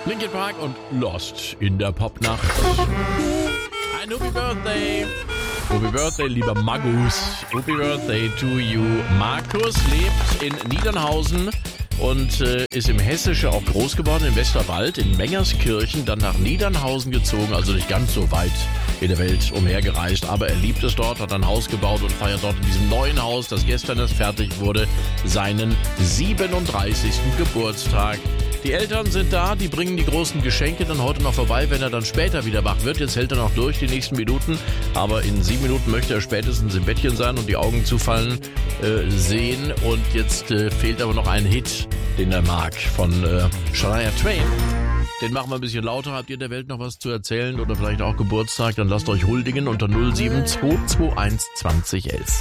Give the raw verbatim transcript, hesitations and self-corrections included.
Linkin Park und Lost in der Popnacht. Ein Happy Birthday. Happy Birthday, lieber Magus. Happy Birthday to you. Markus lebt in Niedernhausen und äh, ist im Hessische auch groß geworden, im Westerwald, in Mengerskirchen, dann nach Niedernhausen gezogen, also nicht ganz so weit in der Welt umhergereist, aber er liebt es dort, hat ein Haus gebaut und feiert dort in diesem neuen Haus, das gestern erst fertig wurde, seinen siebenunddreißigsten Geburtstag. Die Eltern sind da, die bringen die großen Geschenke dann heute noch vorbei, wenn er dann später wieder wach wird. Jetzt hält er noch durch die nächsten Minuten, aber in sieben Minuten möchte er spätestens im Bettchen sein und die Augen zufallen äh, sehen. Und jetzt äh, fehlt aber noch ein Hit, den er mag, von äh, Shania Twain. Den machen wir ein bisschen lauter. Habt ihr der Welt noch was zu erzählen oder vielleicht auch Geburtstag? Dann lasst euch huldigen unter null sieben zwei zwei eins zwanzig elf.